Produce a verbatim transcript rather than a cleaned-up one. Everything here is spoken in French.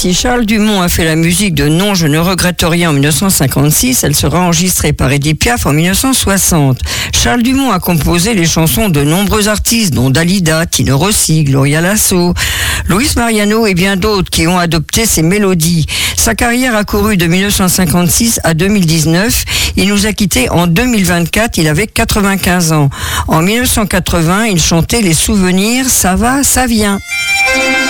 Si Charles Dumont a fait la musique de Non, je ne regrette rien en dix-neuf cent cinquante-six, elle sera enregistrée par Edith Piaf en dix-neuf cent soixante. Charles Dumont a composé les chansons de nombreux artistes, dont Dalida, Tino Rossi, Gloria Lasso, Luis Mariano et bien d'autres qui ont adopté ses mélodies. Sa carrière a couru de dix-neuf cent cinquante-six à deux mille dix-neuf. Il nous a quittés en deux mille vingt-quatre, il avait quatre-vingt-quinze ans. En dix-neuf cent quatre-vingts, il chantait Les souvenirs, ça va, ça vient.